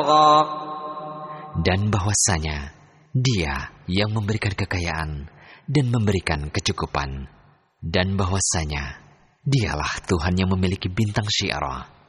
Dan bahwasanya Dia yang memberikan kekayaan dan memberikan kecukupan, dan bahwasanya Dialah Tuhan yang memiliki bintang syiarah.